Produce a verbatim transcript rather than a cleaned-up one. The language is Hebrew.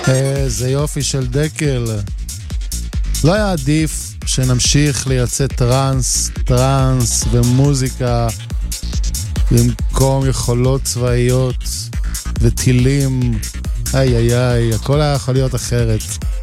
איזה יופי של דקל. לא היה עדיף שנמשיך לייצא טרנס, טרנס ומוזיקה במקום יכולות צבאיות וטילים. איי איי איי, הכל היה יכול להיות אחרת.